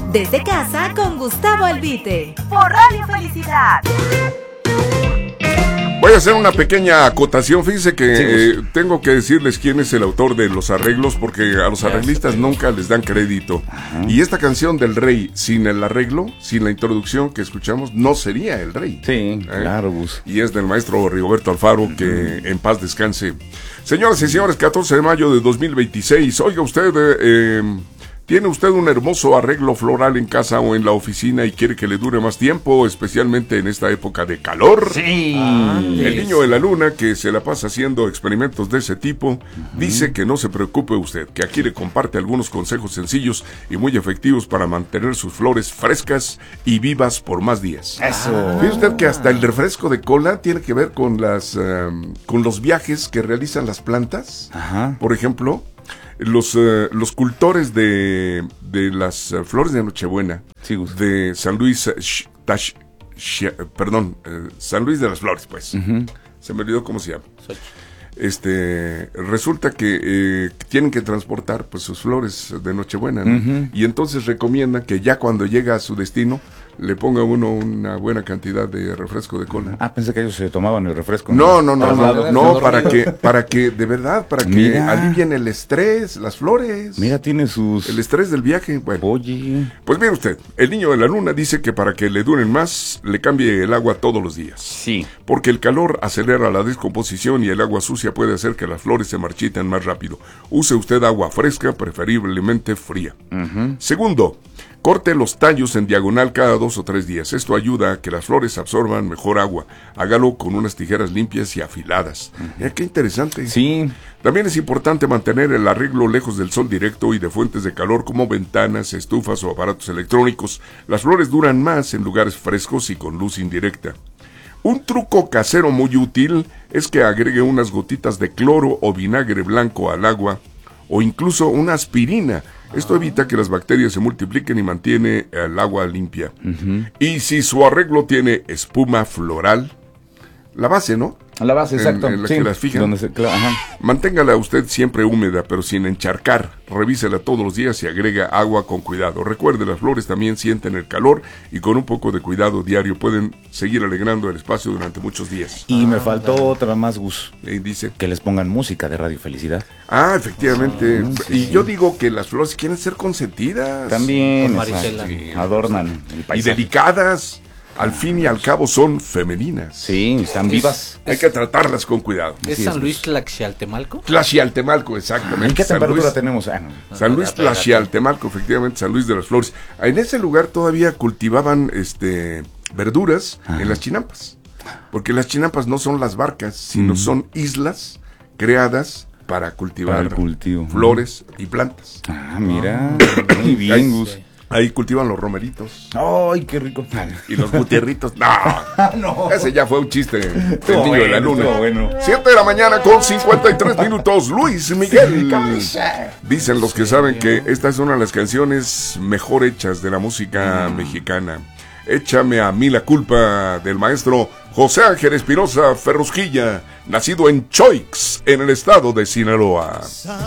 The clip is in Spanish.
Desde casa con Gustavo Albite, por Radio Felicidad. Voy a hacer una pequeña acotación. Fíjense que tengo que decirles quién es el autor de los arreglos, porque a los arreglistas nunca les dan crédito. Y esta canción del Rey, sin el arreglo, sin la introducción que escuchamos, no sería el Rey. Sí, claro, Gus. Y es del maestro Rigoberto Alfaro, que en paz descanse. Señoras y señores, 14 de mayo de 2026. Oiga usted, ¿tiene usted un hermoso arreglo floral en casa o en la oficina y quiere que le dure más tiempo, especialmente en esta época de calor? Sí. El niño de la luna, que se la pasa haciendo experimentos de ese tipo, dice que no se preocupe usted, que aquí le comparte algunos consejos sencillos y muy efectivos para mantener sus flores frescas y vivas por más días. Eso. Fíjese usted que hasta el refresco de cola tiene que ver con con los viajes que realizan las plantas. Ajá. Por ejemplo, los cultores de las flores de Nochebuena, Sí, Gus. de San Luis, San Luis de las Flores, pues. Se me olvidó cómo se llama. Resulta que tienen que transportar pues sus flores de Nochebuena, ¿no? Y entonces recomiendan que ya cuando llega a su destino le ponga uno una buena cantidad de refresco de cola. Ah, pensé que ellos se tomaban el refresco. No, para que de verdad, para que alivien el estrés, las flores. Mira, tiene sus... El estrés del viaje. Bueno, Oye. pues mire usted, el niño de la luna dice que para que le duren más, le cambie el agua todos los días. Sí. Porque el calor acelera la descomposición y el agua sucia puede hacer que las flores se marchiten más rápido. Use usted agua fresca, preferiblemente fría. Segundo, corte los tallos en diagonal cada 2 o 3 días. Esto ayuda a que las flores absorban mejor agua. Hágalo con unas tijeras limpias y afiladas. Qué interesante. Sí. También es importante mantener el arreglo lejos del sol directo y de fuentes de calor como ventanas, estufas o aparatos electrónicos. Las flores duran más en lugares frescos y con luz indirecta. Un truco casero muy útil es que agregue unas gotitas de cloro o vinagre blanco al agua, o incluso una aspirina. Esto evita que las bacterias se multipliquen y mantiene el agua limpia. Y si su arreglo tiene espuma floral, la base, ¿no? La base, exacto. En la que las fijan. Manténgala usted siempre húmeda, pero sin encharcar. Revísela todos los días y agrega agua con cuidado. Recuerde, las flores también sienten el calor y con un poco de cuidado diario pueden seguir alegrando el espacio durante muchos días. Y me faltó otra más, Gus. Dice que les pongan música de Radio Felicidad. Ah, efectivamente. Sí. Y yo digo que las flores quieren ser consentidas. También, sí. adornan el paisaje. Y delicadas. Al fin y al cabo son femeninas. Sí, están vivas. Hay que tratarlas con cuidado. ¿Es San Luis Tlaxialtemalco? Tlaxialtemalco, exactamente. ¿En qué temperatura tenemos? San Luis Tlaxialtemalco, efectivamente, San Luis de las Flores. En ese lugar todavía cultivaban verduras en las chinampas. Porque las chinampas no son las barcas, sino son islas creadas para cultivar flores y plantas. Ah, mira. Muy bien, Gus. Ahí cultivan los romeritos. ¡Ay, qué rico! Y los gutierritos. No, ese ya fue un chiste del niño de la luna. Bueno. 7 de la mañana con 53 minutos. Luis Miguel. Dicen los que saben que esta es una de las canciones mejor hechas de la música mexicana. Échame a mí la culpa, del maestro José Ángel Espinosa Ferrusquilla, nacido en Choix, en el estado de Sinaloa.